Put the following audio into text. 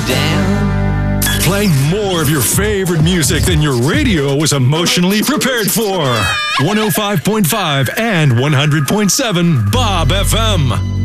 down. Playing more of your favorite music than your radio was emotionally prepared for. 105.5 and 100.7 Bob FM.